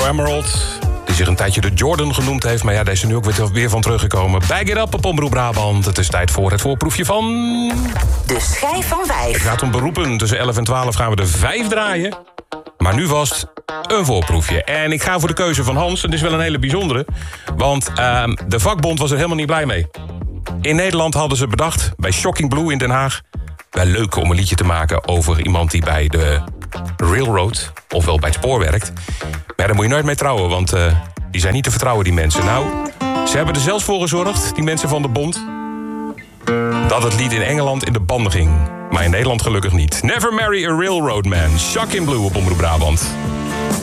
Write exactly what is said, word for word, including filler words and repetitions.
Emerald, die zich een tijdje de Jordan genoemd heeft. Maar ja, daar is er nu ook weer, weer van teruggekomen. Bag it up op Omroep Brabant. Het is tijd voor het voorproefje van... De schijf van vijf. Het gaat om beroepen. Tussen elf en twaalf gaan we de vijf draaien. Maar nu vast een voorproefje. En ik ga voor de keuze van Hans. En dit is wel een hele bijzondere. Want uh, de vakbond was er helemaal niet blij mee. In Nederland hadden ze bedacht, bij Shocking Blue in Den Haag... wel leuk om een liedje te maken over iemand die bij de railroad... ofwel bij het spoor werkt. Maar daar moet je nooit mee trouwen, want uh, die zijn niet te vertrouwen, die mensen. Nou, ze hebben er zelfs voor gezorgd, die mensen van de bond... dat het lied in Engeland in de banden ging. Maar in Nederland gelukkig niet. Never Marry a Railroad Man. Shocking Blue op Omroep Brabant.